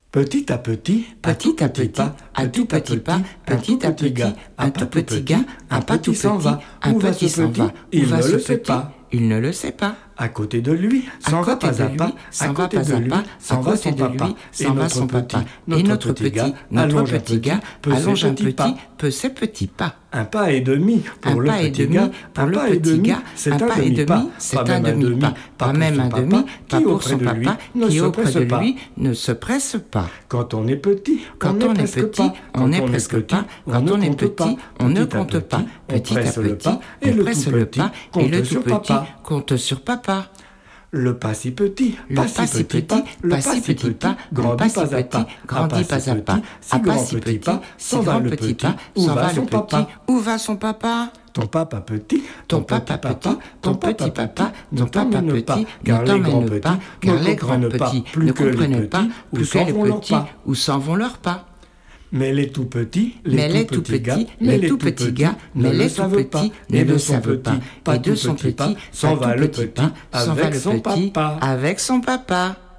Petit à petit, à tout petit pas, un tout petit gars, un tout petit gars, un pas tout petit, un petit s'en va. Il ne le sait pas. Il ne le sait pas. À côté de lui, s'en va pas à pas, à côté de lui, s'en va son papa, s'en va son papa. Et notre petit gars, allonge un petit, peu ses petits pas. Un pas et demi pour le petit gars, un pas et demi, c'est un demi-pas, pas même un demi, pas pour son papa, qui auprès de lui ne se presse pas. Quand on est petit, on n'est presque pas. Quand on est petit, on ne compte pas. Petit à petit, on presse le pas, et le tout petit compte sur papa. Le pas si petit, pas si petit pas, grandit pas à pas, à pas si petit pas, s'en va le petit pas, où va son papa? Où va son papa? Ton papa petit, ton papa petit, ton petit papa, ton papa petit, car les grands petits ne comprennent pas plus que les petits où s'en vont leurs pas. Mais les tout petits, les tout petits gars, ne le savent pas. Et de son petit, s'en va le petit, avec son papa.